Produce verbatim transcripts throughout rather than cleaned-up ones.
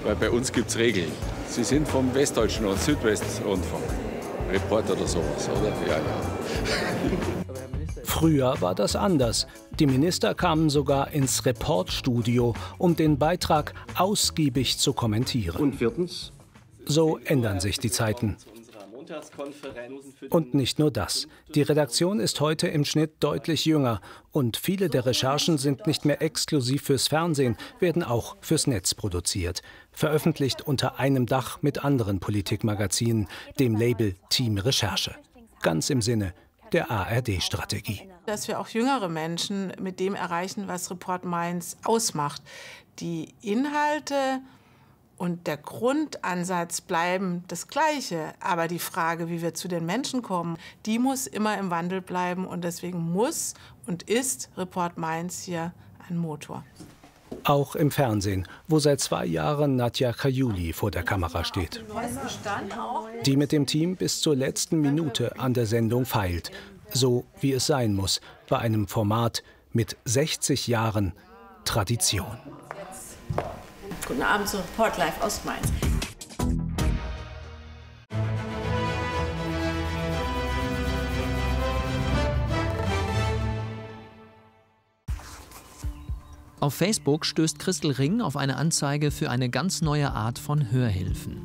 weil bei uns gibt es Regeln. Sie sind vom Westdeutschen und Südwestrundfunk. Reporter oder sowas, oder? Ja, ja. Früher war das anders. Die Minister kamen sogar ins Reportstudio, um den Beitrag ausgiebig zu kommentieren. Und viertens? So ändern sich die Zeiten. Und nicht nur das. Die Redaktion ist heute im Schnitt deutlich jünger und viele der Recherchen sind nicht mehr exklusiv fürs Fernsehen, werden auch fürs Netz produziert. Veröffentlicht unter einem Dach mit anderen Politikmagazinen, dem Label Team Recherche. Ganz im Sinne der A R D-Strategie. Dass wir auch jüngere Menschen mit dem erreichen, was Report Mainz ausmacht. Die Inhalte und der Grundansatz bleiben das Gleiche, aber die Frage, wie wir zu den Menschen kommen, die muss immer im Wandel bleiben und deswegen muss und ist Report Mainz hier ein Motor. Auch im Fernsehen, wo seit zwei Jahren Nadja Kajuli vor der Kamera steht. Die mit dem Team bis zur letzten Minute an der Sendung feilt, so wie es sein muss, bei einem Format mit sechzig Jahren Tradition. Guten Abend zu Report Live aus Mainz. Auf Facebook stößt Christel Ring auf eine Anzeige für eine ganz neue Art von Hörhilfen.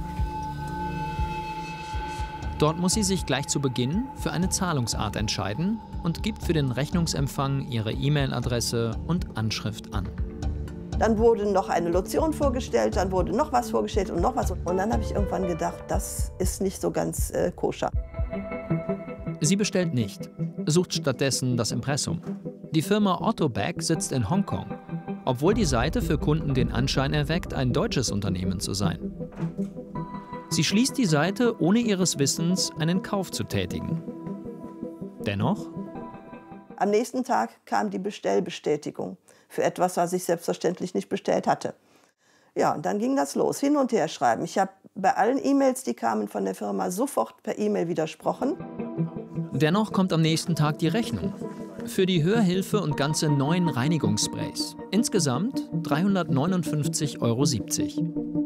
Dort muss sie sich gleich zu Beginn für eine Zahlungsart entscheiden und gibt für den Rechnungsempfang ihre E-Mail-Adresse und Anschrift an. Dann wurde noch eine Lotion vorgestellt, dann wurde noch was vorgestellt und noch was. Und dann habe ich irgendwann gedacht, das ist nicht so ganz äh, koscher. Sie bestellt nicht, sucht stattdessen das Impressum. Die Firma Ottoback sitzt in Hongkong, obwohl die Seite für Kunden den Anschein erweckt, ein deutsches Unternehmen zu sein. Sie schließt die Seite, ohne ihres Wissens einen Kauf zu tätigen. Dennoch? Am nächsten Tag kam die Bestellbestätigung für etwas, was ich selbstverständlich nicht bestellt hatte. Ja, und dann ging das los, hin und her schreiben. Ich habe bei allen E-Mails, die kamen von der Firma, sofort per E-Mail widersprochen. Dennoch kommt am nächsten Tag die Rechnung. Für die Hörhilfe und ganze neun Reinigungssprays. Insgesamt dreihundertneunundfünfzig Euro siebzig.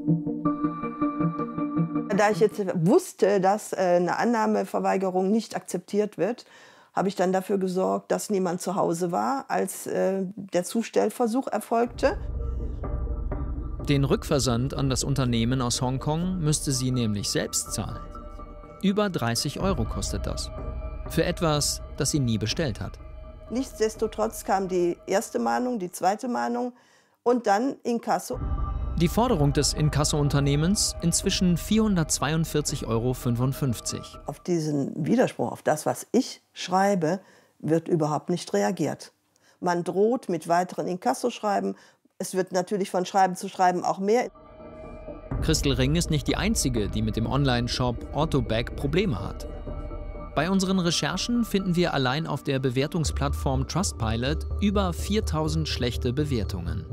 Da ich jetzt wusste, dass eine Annahmeverweigerung nicht akzeptiert wird, habe ich dann dafür gesorgt, dass niemand zu Hause war, als äh, der Zustellversuch erfolgte. Den Rückversand an das Unternehmen aus Hongkong müsste sie nämlich selbst zahlen. Über dreißig Euro kostet das. Für etwas, das sie nie bestellt hat. Nichtsdestotrotz kam die erste Mahnung, die zweite Mahnung und dann Inkasso. Die Forderung des Inkasso-Unternehmens inzwischen vierhundertzweiundvierzig Euro fünfundfünfzig. Auf diesen Widerspruch, auf das, was ich schreibe, wird überhaupt nicht reagiert. Man droht mit weiteren Inkasso-Schreiben. Es wird natürlich von Schreiben zu Schreiben auch mehr. Christel Ring ist nicht die einzige, die mit dem Online-Shop Ottoback Probleme hat. Bei unseren Recherchen finden wir allein auf der Bewertungsplattform Trustpilot über viertausend schlechte Bewertungen.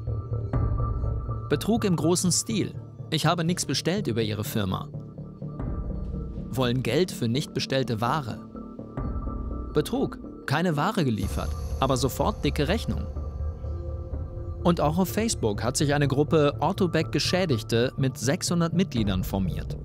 Betrug im großen Stil. Ich habe nichts bestellt über ihre Firma. Wollen Geld für nicht bestellte Ware. Betrug. Keine Ware geliefert, aber sofort dicke Rechnung. Und auch auf Facebook hat sich eine Gruppe Ottoback Geschädigte mit sechshundert Mitgliedern formiert.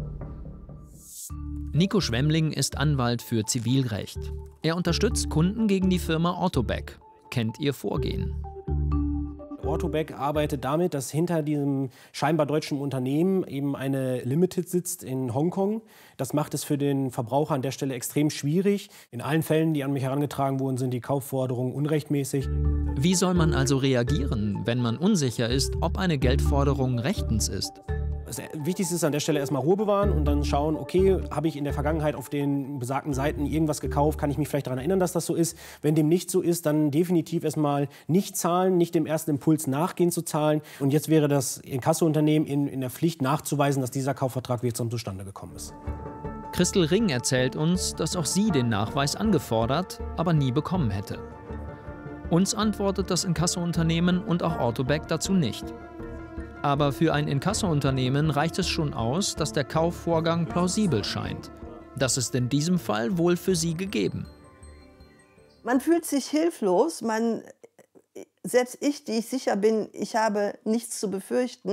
Nico Schwemmling ist Anwalt für Zivilrecht. Er unterstützt Kunden gegen die Firma Ottoback, kennt ihr Vorgehen. Ottoback arbeitet damit, dass hinter diesem scheinbar deutschen Unternehmen eben eine Limited sitzt in Hongkong. Das macht es für den Verbraucher an der Stelle extrem schwierig. In allen Fällen, die an mich herangetragen wurden, sind die Kaufforderungen unrechtmäßig. Wie soll man also reagieren, wenn man unsicher ist, ob eine Geldforderung rechtens ist? Das Wichtigste ist an der Stelle erstmal Ruhe bewahren und dann schauen, okay, habe ich in der Vergangenheit auf den besagten Seiten irgendwas gekauft, kann ich mich vielleicht daran erinnern, dass das so ist. Wenn dem nicht so ist, dann definitiv erstmal nicht zahlen, nicht dem ersten Impuls nachgehen zu zahlen. Und jetzt wäre das Inkasso-Unternehmen in, in der Pflicht nachzuweisen, dass dieser Kaufvertrag wirksam zustande gekommen ist. Christel Ring erzählt uns, dass auch sie den Nachweis angefordert, aber nie bekommen hätte. Uns antwortet das Inkasso-Unternehmen und auch Ottoback dazu nicht. Aber für ein Inkasso-Unternehmen reicht es schon aus, dass der Kaufvorgang plausibel scheint. Das ist in diesem Fall wohl für sie gegeben. Man fühlt sich hilflos. Man, selbst ich, die ich sicher bin, ich habe nichts zu befürchten.